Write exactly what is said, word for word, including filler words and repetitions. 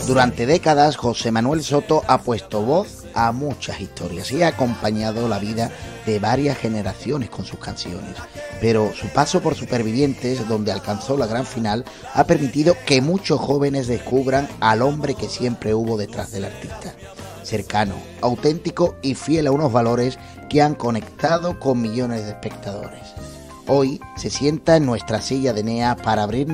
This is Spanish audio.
Durante décadas, José Manuel Soto ha puesto voz a muchas historias y ha acompañado la vida de varias generaciones con sus canciones. Pero su paso por Supervivientes, donde alcanzó la gran final, ha permitido que muchos jóvenes descubran al hombre que siempre hubo detrás del artista. Cercano, auténtico y fiel a unos valores que han conectado con millones de espectadores. Hoy se sienta en nuestra silla de Enea para abrirnos